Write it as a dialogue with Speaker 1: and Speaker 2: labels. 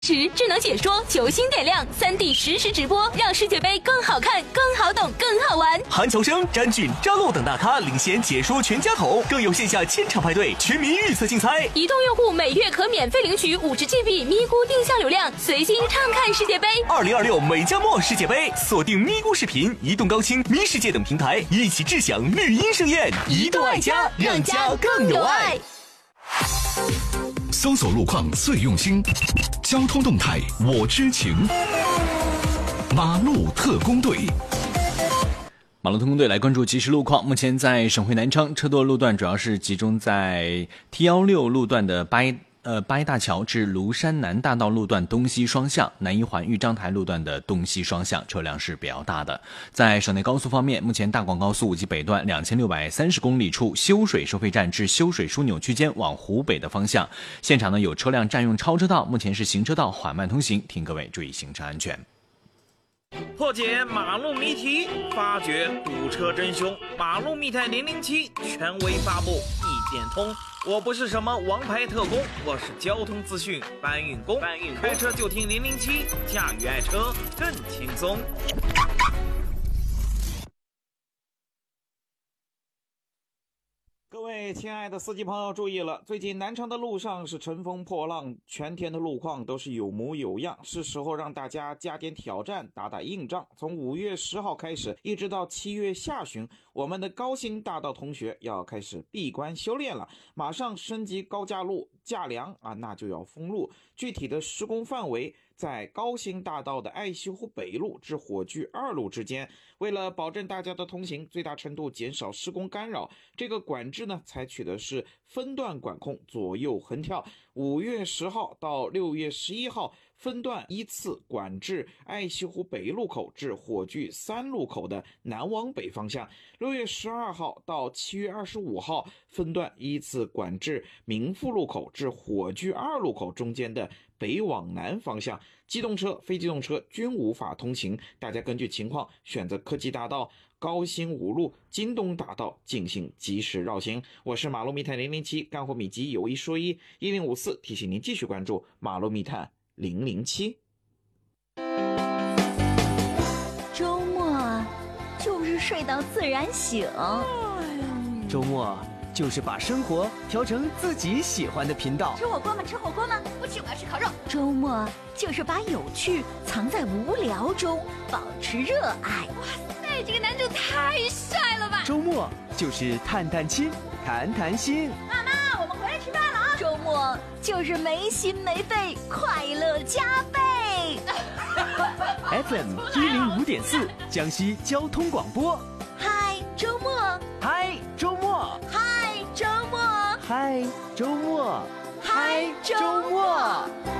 Speaker 1: 智能解说，球星点亮，3D 实时直播，让世界杯更好看、更好懂、更好玩。
Speaker 2: 韩乔生、詹俊、张璐等大咖领衔解说全家桶，更有线下千场派对、全民预测竞猜。
Speaker 1: 移动用户每月可免费领取50GB 咪咕定向流量，随心畅看世界杯。
Speaker 2: 2026美加墨世界杯，锁定咪咕视频、移动高清、咪世界等平台，一起智享绿茵盛宴。移动爱家，让家更有爱。
Speaker 3: 搜索路况最用心，交通动态我知情。马路特工队，
Speaker 4: 马路特工队来关注即时路况。目前在省会南昌，车多路段主要是集中在 T16路段的八一大桥至庐山南大道路段东西双向，南一环豫章台路段的东西双向车辆是比较大的。在省内高速方面，目前大广高速5级北段2630公里处修水收费站至修水枢纽区间往湖北的方向，现场呢有车辆占用超车道，目前是行车道缓慢通行，请各位注意行车安全。
Speaker 5: 破解马路谜题，发掘堵车真凶。马路密探007权威发布，一点通。我不是什么王牌特工，我是交通资讯搬运工。开车就听007，驾驭爱车更轻松。
Speaker 6: 各位亲爱的司机朋友注意了，最近南昌的路上是乘风破浪，全天的路况都是有模有样，是时候让大家加点挑战，打打硬仗。从5月10号开始，一直到7月下旬，我们的高新大道同学要开始闭关修炼了，马上升级高架路，架梁那就要封路。具体的施工范围在高新大道的爱西湖北路至火炬2路之间。为了保证大家的通行，最大程度减少施工干扰，这个管制呢采取的是分段管控，左右横跳。5月10号到6月11号分段依次管制爱西湖北路口至火炬3路口的南往北方向，6月12号到7月25号分段依次管制民富路口至火炬2路口中间的北往南方向，机动车、非机动车均无法通行，大家根据情况选择科技大道、高新5路、京东大道进行及时绕行。我是马路密探007，干货秘籍有一说一，1054提醒您继续关注马路密探007。
Speaker 7: 周末就是睡到自然醒，
Speaker 8: 周末就是把生活调成自己喜欢的频道。
Speaker 7: 吃火锅吗？吃火锅吗？不吃，我要吃烤肉。周末就是把有趣藏在无聊中，保持热爱。
Speaker 1: 哇塞，这个男主太帅了吧！
Speaker 8: 周末就是探探亲，谈谈心。
Speaker 7: 妈妈，我们回来吃饭了啊！周末就是没心没肺，快乐加倍。
Speaker 8: FM 105.4，江西交通广播。
Speaker 7: 嗨，周末。
Speaker 8: 嗨，周末。
Speaker 7: 嗨，周末。
Speaker 8: 嗨，周末。
Speaker 7: 嗨，周末。